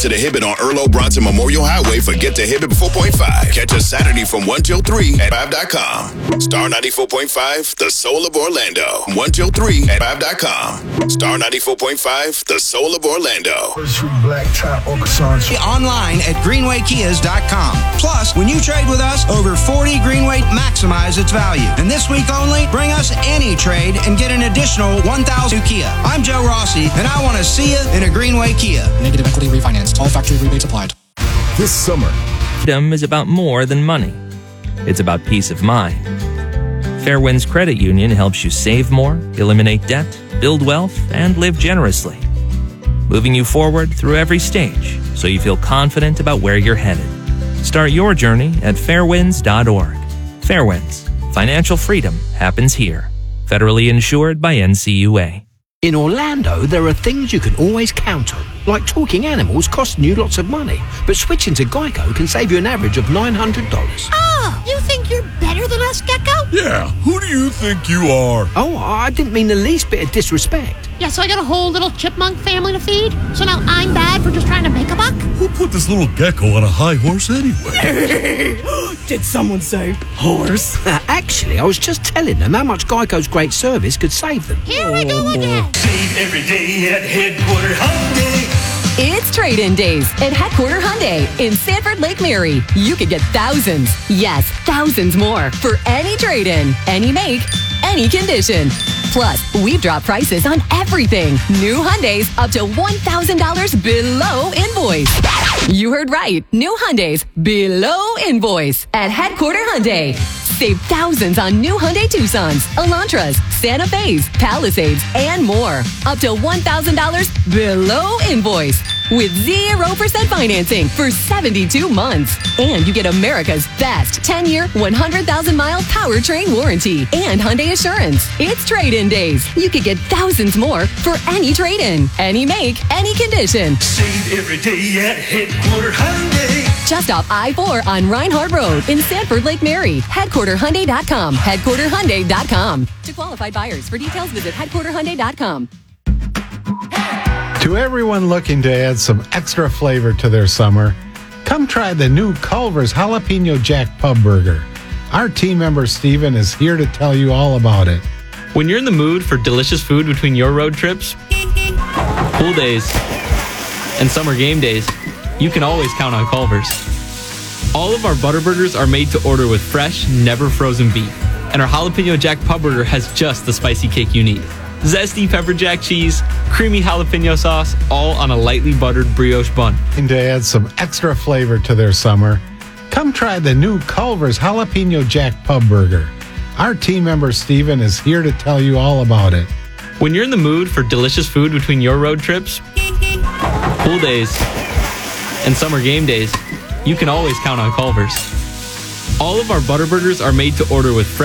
to the Hibbett on Earl Bronson Memorial Highway for Get to Hibbett 4.5. Catch us Saturday from 1 till 3 at 5.com. Star 94.5, the soul of Orlando. 1 till 3 at 5.com. Star 94.5, the soul of Orlando. Online at greenwaykias.com. Plus, when you trade with us, over 40 Greenway maximize its value. And this week only, bring us any trade and get an additional 1,000 Kia. I'm Joe Rossi, and I want to see you in a Greenway Kia. Negative equity refinanced. All factory rebates applied. This summer, freedom is about more than money. It's about peace of mind. Fairwinds Credit Union helps you save more, eliminate debt, build wealth, and live generously, moving you forward through every stage so you feel confident about where you're headed. Start your journey at fairwinds.org. Fairwinds. Financial freedom happens here. Federally insured by NCUA. In Orlando, there are things you can always count on, like talking animals costing you lots of money. But switching to Geico can save you an average of $900. Oh, you think you're better than us, Gecko? yeah, who do you think you are? Oh, I didn't mean the least bit of disrespect. Yeah, so I got a whole little chipmunk family to feed? So now I'm bad for just trying to make a buck? Who put this little gecko on a high horse anyway? Did someone say horse? Actually, I was just telling them how much Geico's great service could save them. Here we go again. Save every day at Headquarter Hyundai. It's trade-in days at Headquarter Hyundai in Sanford Lake Mary. You could get thousands, yes, thousands more for any trade-in, any make, any condition. Plus, we've dropped prices on everything. New Hyundais up to $1,000 below invoice. You heard right. New Hyundais below invoice at Headquarter Hyundai. Save thousands on new Hyundai Tucsons, Elantras, Santa Fe's, Palisades, and more. Up to $1,000 below invoice with 0% financing for 72 months. And you get America's best 10-year, 100,000-mile powertrain warranty and Hyundai Assurance. It's trade-in days. You could get thousands more for any trade-in, any make, any condition. Save every day at Headquarter Hyundai. Just off I-4 on Reinhardt Road in Sanford Lake Mary. HeadquarterHyundai.com. HeadquarterHyundai.com. To qualified buyers. For details, visit HeadquarterHyundai.com. To everyone looking to add some extra flavor to their summer, come try the new Culver's Jalapeno Jack Pub Burger. Our team member Steven is here to tell you all about it. When you're in the mood for delicious food between your road trips, pool days, and summer game days, you can always count on Culver's. All of our butter burgers are made to order with fresh, never frozen beef. And our Jalapeno Jack Pub Burger has just the spicy kick you need. Zesty pepper jack cheese, creamy jalapeno sauce, all on a lightly buttered brioche bun. And to add some extra flavor to their summer, come try the new Culver's Jalapeno Jack Pub Burger. Our team member Steven is here to tell you all about it. When you're in the mood for delicious food between your road trips, pool days, and summer game days, you can always count on Culver's. All of our butter burgers are made to order with fresh